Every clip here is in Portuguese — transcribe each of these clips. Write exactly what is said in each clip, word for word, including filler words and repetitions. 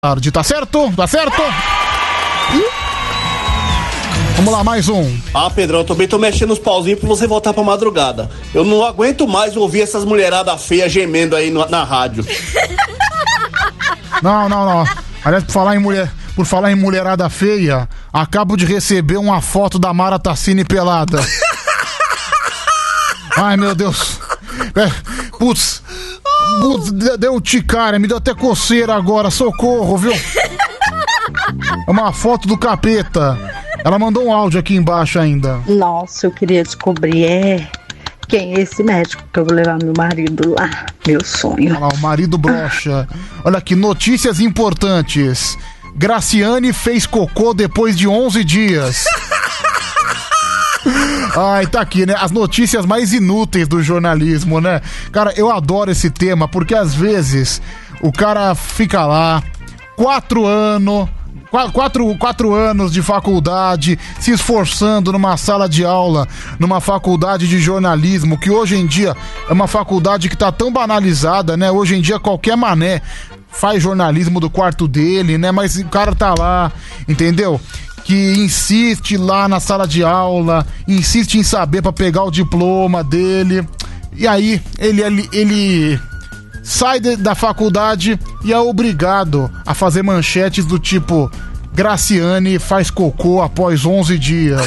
Tarde, tá certo? Tá certo? Ih. Vamos lá, mais um. Ah, Pedrão, eu também tô mexendo os pauzinhos pra você voltar pra madrugada. Eu não aguento mais ouvir essas mulheradas feias gemendo aí no, na rádio. Não, não, não. Aliás, por falar em mulher, por falar em mulherada feia, acabo de receber uma foto da Mara Tassini pelada. Ai, meu Deus. É, putz. Putz, deu ticária, me deu até coceira agora, socorro, viu? É uma foto do capeta. Ela mandou um áudio aqui embaixo ainda. Nossa, eu queria descobrir é, quem é esse médico que eu vou levar meu marido lá. Meu sonho. Olha lá, o marido brocha. Olha aqui, notícias importantes. Graciane fez cocô depois de onze dias. Ai, tá aqui, né? As notícias mais inúteis do jornalismo, né? Cara, eu adoro esse tema, porque às vezes o cara fica lá, quatro anos, quatro, quatro anos de faculdade, se esforçando numa sala de aula, numa faculdade de jornalismo, que hoje em dia é uma faculdade que tá tão banalizada, né? Hoje em dia qualquer mané faz jornalismo do quarto dele, né? Mas o cara tá lá, entendeu? Que insiste lá na sala de aula, insiste em saber pra pegar o diploma dele. E aí, ele, ele, ele sai de, da faculdade e é obrigado a fazer manchetes do tipo: Graciane faz cocô após onze dias.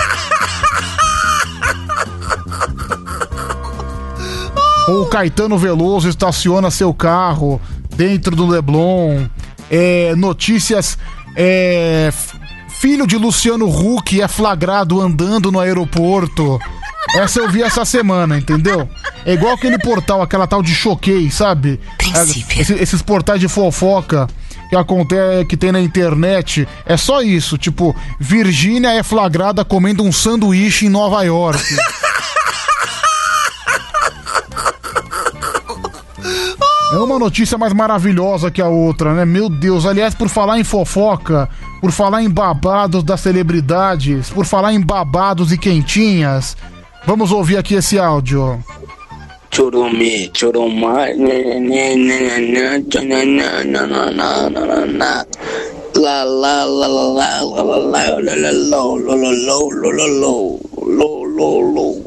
Ou Caetano Veloso estaciona seu carro dentro do Leblon. É, notícias... É, filho de Luciano Huck é flagrado andando no aeroporto. Essa eu vi essa semana, entendeu? É igual aquele portal, aquela tal de Choquei, sabe? Esse, esses portais de fofoca que acontece, que tem na internet. É só isso, tipo, Virgínia é flagrada comendo um sanduíche em Nova York. É uma notícia mais maravilhosa que a outra, né? Meu Deus, aliás, por falar em fofoca, por falar em babados das celebridades, por falar em babados e quentinhas, vamos ouvir aqui esse áudio. Churumi, churuma, la la la la la la la la la lo lo lo lo lo lo lo lo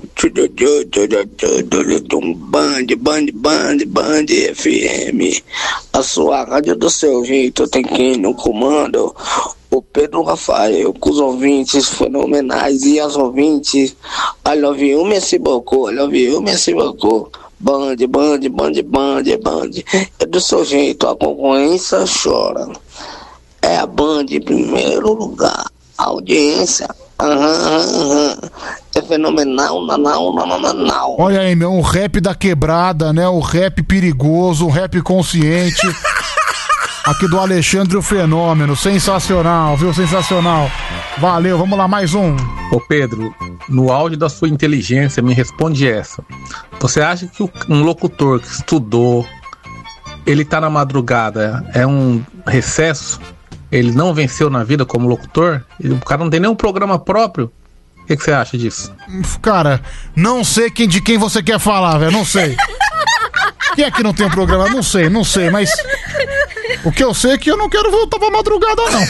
Band, Band, Band, Band F M, a sua rádio do seu jeito, tem quem no comando, o Pedro Rafael, com os ouvintes fenomenais e as ouvintes, I love you, merci beaucoup, I love you, merci beaucoup. Band, Band, Band, Band, Band, é do seu jeito, a concorrência chora. É a Band em primeiro lugar, a audiência, aham, aham, é fenomenal, não, não, não, não, não. Olha aí, meu, um rap da quebrada, né? Um rap perigoso, um rap consciente. Aqui do Alexandre o Fenômeno, sensacional, viu? Sensacional. Valeu, vamos lá, mais um. Ô Pedro, no áudio da sua inteligência, me responde essa. Você acha que um locutor que estudou, ele tá na madrugada, é um recesso? Ele não venceu na vida como locutor? O cara não tem nenhum programa próprio? O que, que você acha disso? Cara, não sei quem, de quem você quer falar, velho, não sei. Quem é que não tem um programa? Não sei, não sei, mas o que eu sei é que eu não quero voltar pra madrugada, não.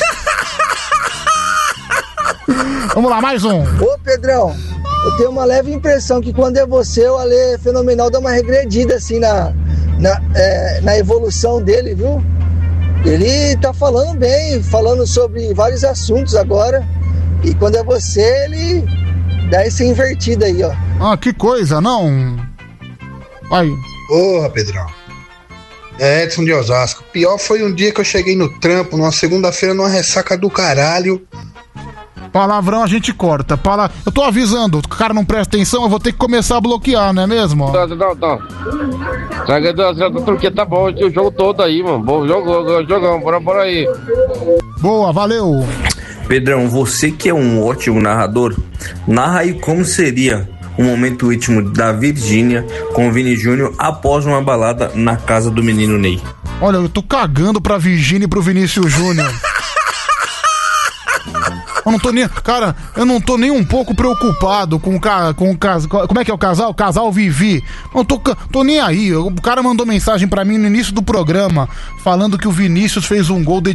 Vamos lá, mais um. Ô, Pedrão, eu tenho uma leve impressão que quando é você, o Ale Fenomenal dá uma regredida, assim, na, na, é, na evolução dele, viu? Ele tá falando bem, falando sobre vários assuntos agora. E quando é você, ele dá essa invertida aí, ó. Ah, que coisa, não? Vai. Porra, Pedrão. É Edson de Osasco. Pior foi um dia que eu cheguei no trampo, numa segunda-feira, numa ressaca do caralho. Palavrão a gente corta. Pala... Eu tô avisando, o cara não presta atenção, eu vou ter que começar a bloquear, não é mesmo? Não, não, não. Porque tá bom o jogo todo aí, mano. Bom jogo, jogão, bora, bora aí. Boa, valeu. Pedrão, você que é um ótimo narrador, narra aí como seria o momento íntimo da Virgínia com o Vini Júnior após uma balada na casa do menino Ney. Olha, eu tô cagando pra Virgínia e pro Vinícius Júnior. Eu não tô nem. Cara, eu não tô nem um pouco preocupado com o ca- com o casal. Como é que é o casal? O casal Vivi. Não tô, tô nem aí. O cara mandou mensagem pra mim no início do programa falando que o Vinícius fez um gol de